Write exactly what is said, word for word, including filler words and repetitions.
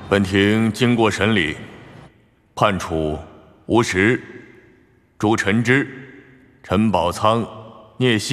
本庭经过审理，判处吴石、朱晨之、陈宝仓、聂希。